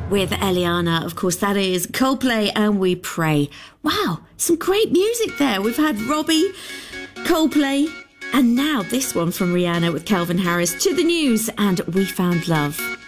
with Eliana. Of course, that is Coldplay and We Pray. Wow, some great music there. We've had Robbie, Coldplay, and now this one from Rihanna with Calvin Harris. To the news and We Found Love.